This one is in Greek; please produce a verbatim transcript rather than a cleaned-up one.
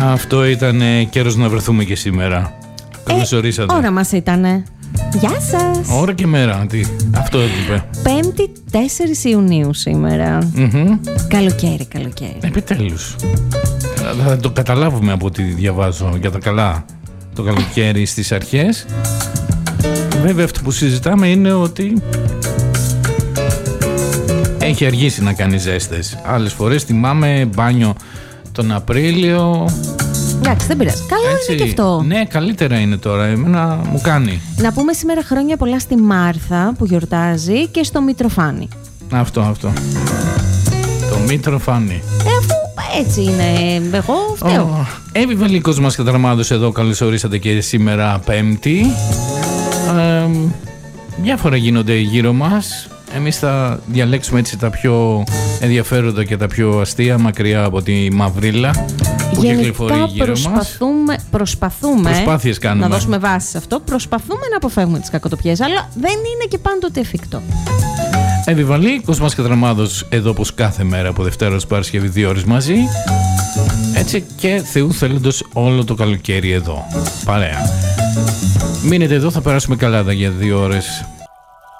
Αυτό ήταν καιρός να βρεθούμε και σήμερα. Καλώς ε, ορίσατε. Ώρα μας ήτανε. Γεια σας. Ώρα και μέρα. Τι, αυτό είπε. Πέμπτη τέσσερις Ιουνίου σήμερα. Mm-hmm. Καλοκαίρι, καλοκαίρι. Επιτέλους. Θα το καταλάβουμε από ό,τι διαβάζω για τα καλά. Το καλοκαίρι στις αρχές. Βέβαια αυτό που συζητάμε είναι ότι έχει αργήσει να κάνει ζέστες. Άλλες φορές θυμάμαι μπάνιο τον Απρίλιο. Εντάξει, δεν πειράζει. Καλό Έτσι, είναι και αυτό. Ναι, καλύτερα είναι τώρα. Εμένα μου κάνει. Να πούμε σήμερα χρόνια πολλά στη Μάρθα που γιορτάζει και στο Μητροφάνη. Αυτό, αυτό. Το Μητροφάνη. Ε, αφού έτσι είναι, εγώ φταίω. Εύη Βελικός μας και Δραμάδος εδώ. Καλώς ορίσατε και σήμερα Πέμπτη. Ε, διάφορα γίνονται γύρω μας. Εμείς θα διαλέξουμε έτσι τα πιο ενδιαφέροντα και τα πιο αστεία μακριά από τη μαυρίλα που κυκλοφορεί γύρω προσπαθούμε, μας. προσπαθούμε Προσπάθειες κάνουμε. να δώσουμε βάση σε αυτό. Προσπαθούμε να αποφεύγουμε τις κακοτοπιές, αλλά δεν είναι και πάντοτε εφικτό. Εβιβαλή, Κοσμάς και Δραμάδος εδώ όπως κάθε μέρα από Δευτέρα ως Παρασκευή δύο ώρες μαζί. Έτσι και Θεού θέλοντος όλο το καλοκαίρι εδώ. Παρέα. Μείνετε εδώ, θα περάσουμε καλά για δύο ώρες